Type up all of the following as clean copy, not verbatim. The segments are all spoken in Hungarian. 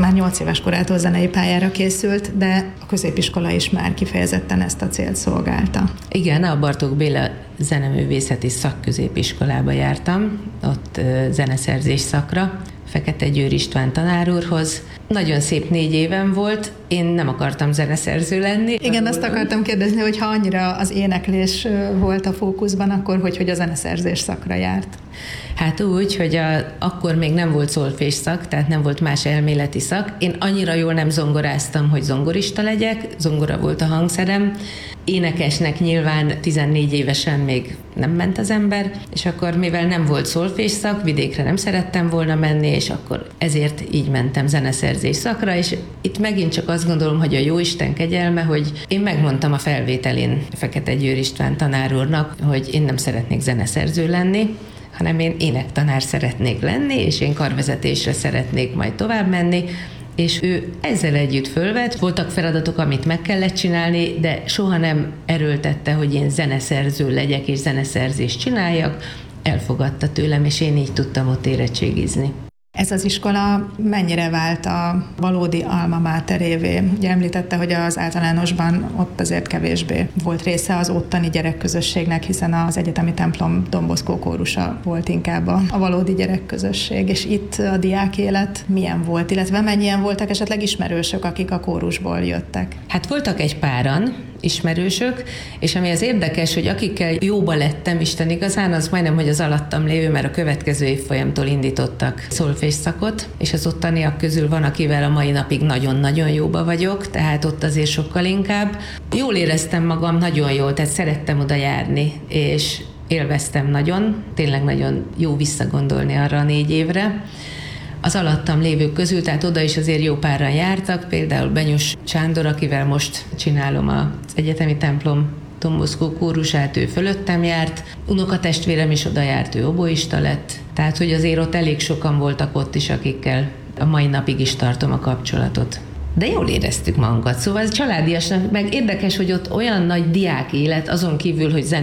Már 8 éves korától zenei pályára készült, de a középiskola is már kifejezetten ezt a célt szolgálta. Igen, a Bartók Béla zeneművészeti szakközépiskolába jártam, ott zeneszerzés szakra, Fekete Győr István tanár úrhoz. Nagyon szép 4 évem volt, én nem akartam zeneszerző lenni. Igen, azt akartam kérdezni, hogy ha annyira az éneklés volt a fókuszban, akkor hogy a zeneszerzés szakra járt? Hát úgy, hogy akkor még nem volt szolfés szak, tehát nem volt más elméleti szak. Én annyira jól nem zongoráztam, hogy zongorista legyek, zongora volt a hangszerem. Énekesnek nyilván 14 évesen még nem ment az ember, és akkor mivel nem volt szolfés szak, vidékre nem szerettem volna menni, és akkor ezért így mentem zeneszerzés szakra, és itt megint csak azt gondolom, hogy a jóisten kegyelme, hogy én megmondtam a felvételén Fekete Győr István tanár úrnak, hogy én nem szeretnék zeneszerző lenni, hanem én énektanár szeretnék lenni, és én karvezetésre szeretnék majd tovább menni, és ő ezzel együtt fölvett, voltak feladatok, amit meg kellett csinálni, de soha nem erőltette, hogy én zeneszerző legyek és zeneszerzést csináljak, elfogadta tőlem, és én így tudtam ott érettségizni. Ez az iskola mennyire vált a valódi alma máterévé? Ugye említette, hogy az általánosban ott azért kevésbé volt része az ottani gyerekközösségnek, hiszen az egyetemi templom Don Bosco kórusa volt inkább a valódi gyerekközösség. És itt a diák élet milyen volt, illetve mennyien voltak esetleg ismerősök, akik a kórusból jöttek? Hát voltak egy páran ismerősök, és ami az érdekes, hogy akikkel jóba lettem, Isten igazán, az majdnem, hogy az alattam lévő, mert a következő évfolyamtól indítottak szolfés szakot, és az ottaniak közül van, akivel a mai napig nagyon-nagyon jóba vagyok, tehát ott azért sokkal inkább. Jól éreztem magam, nagyon jól, tehát szerettem oda járni, és élveztem nagyon, tényleg nagyon jó visszagondolni arra a 4 évre. Az alattam lévők közül, tehát oda is azért jó páran jártak, például Benyus Sándor, akivel most csinálom az egyetemi templom Don Bosco kórusát, ő fölöttem járt, unokatestvérem is oda járt, ő oboista lett, tehát hogy azért ott elég sokan voltak ott is, akikkel a mai napig is tartom a kapcsolatot. De jól éreztük magunkat, szóval ez családiasnak, meg érdekes, hogy ott olyan nagy diák élet, azon kívül, hogy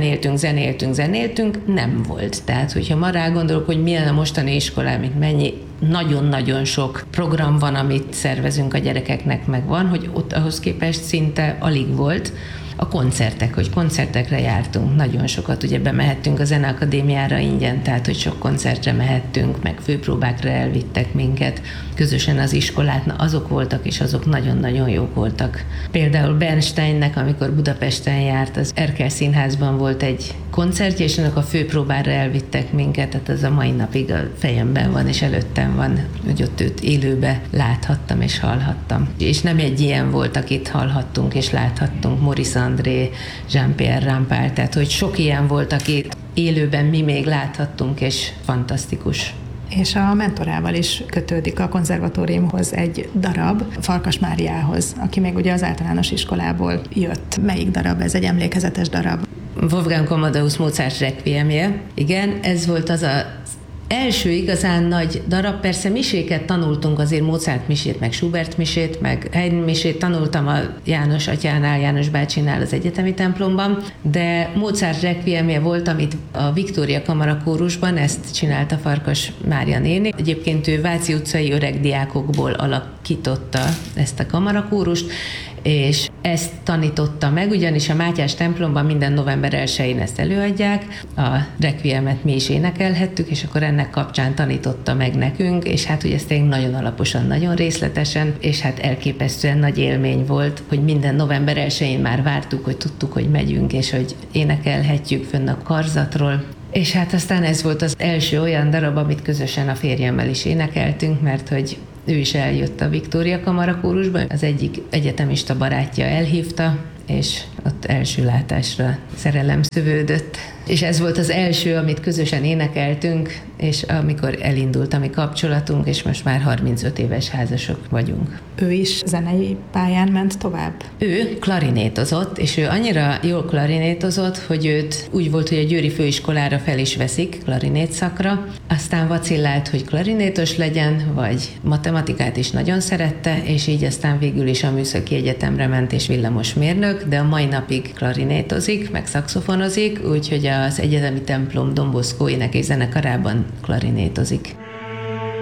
zenéltünk, nem volt. Tehát, hogyha ma rágondolok, hogy milyen a mostani iskolám, mint mennyi, nagyon-nagyon sok program van, amit szervezünk a gyerekeknek, meg van, hogy ott ahhoz képest szinte alig volt. A koncertek, hogy koncertekre jártunk, nagyon sokat, ugye bemehettünk a Zeneakadémiára ingyen, tehát hogy sok koncertre mehettünk, meg főpróbákra elvittek minket, közösen az iskolát, na azok voltak, és azok nagyon-nagyon jók voltak. Például Bernsteinnek, amikor Budapesten járt, az Erkel Színházban volt egy koncertje, és annak a főpróbára elvittek minket, tehát az a mai napig a fejemben van, és előttem van, hogy ott őt élőbe láthattam és hallhattam. És nem egy ilyen volt, akit hallhattunk és láthattunk, Maurice André, Jean-Pierre Rampal, tehát hogy sok ilyen volt, akit élőben mi még láthattunk, és fantasztikus. És a mentorával is kötődik a konzervatóriumhoz egy darab, Farkas Máriához, aki még ugye az általános iskolából jött. Melyik darab? Ez egy emlékezetes darab. Wolfgang Amadeus Mozart requiemje. Igen, ez volt az első igazán nagy darab, persze miséket tanultunk, azért Mozart misét, meg Schubert misét, meg Haydn misét tanultam a János atyánál, János bácsinál az egyetemi templomban, de Mozart requiemje volt, amit a Viktória Kamara kórusban, ezt csinálta Farkas Mária néni. Egyébként ő Váci utcai öreg diákokból alakította ezt a kamarakórust, és ezt tanította meg, ugyanis a Mátyás templomban minden november 1-én ezt előadják, a requiemet mi is énekelhettük, és akkor ennek kapcsán tanította meg nekünk, és hát ugye ez tényleg nagyon alaposan, nagyon részletesen, és hát elképesztően nagy élmény volt, hogy minden november 1-én már vártuk, hogy tudtuk, hogy megyünk, és hogy énekelhetjük fönn a karzatról. És hát aztán ez volt az első olyan darab, amit közösen a férjemmel is énekeltünk, mert hogy ő is eljött a Viktória Kamara kórusba, az egyik egyetemista barátja elhívta, és ott első látásra szerelem szövődött. És ez volt az első, amit közösen énekeltünk, és amikor elindult a mi kapcsolatunk, és most már 35 éves házasok vagyunk. Ő is zenei pályán ment tovább? Ő klarinétozott, és ő annyira jól klarinétozott, hogy őt úgy volt, hogy a győri főiskolára fel is veszik klarinétszakra, aztán vacillált, hogy klarinétos legyen, vagy matematikát is nagyon szerette, és így aztán végül is a Műszaki Egyetemre ment, és villamosmérnök, de a mai napig klarinétozik, meg szaxofonozik, úgyhogy az egyetemi templom Don Bosco ének és zenekarában klarinétozik.